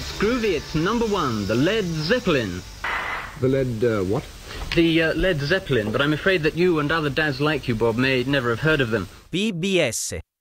It's groovy, it's number one, the Led Zeppelin. The Led, what? The Led Zeppelin, but I'm afraid that you and other dads like you, Bob, may never have heard of them. PBS